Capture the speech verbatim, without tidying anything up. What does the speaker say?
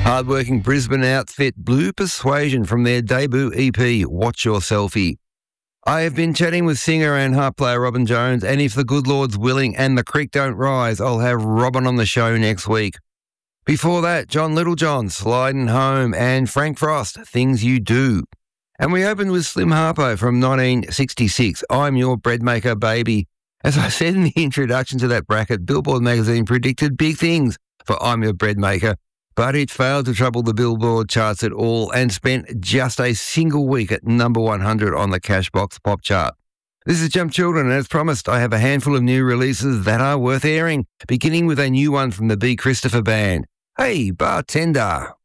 Hardworking Brisbane outfit Blue Persuasion from their debut E P, Watch Your Selfie. I have been chatting with singer and harp player Robin Jones, and if the good Lord's willing and the creek don't rise, I'll have Robin on the show next week. Before that, John Littlejohn, Sliding Home, and Frank Frost, Things You Do. And we opened with Slim Harpo from nineteen sixty-six, I'm Your Breadmaker Baby. As I said in the introduction to that bracket, Billboard magazine predicted big things for I'm Your Breadmaker, but it failed to trouble the Billboard charts at all and spent just a single week at number one hundred on the Cashbox Pop chart. This is Jump Children, and as promised, I have a handful of new releases that are worth airing, beginning with a new one from the B. Christopher Band. Hey, Bartender!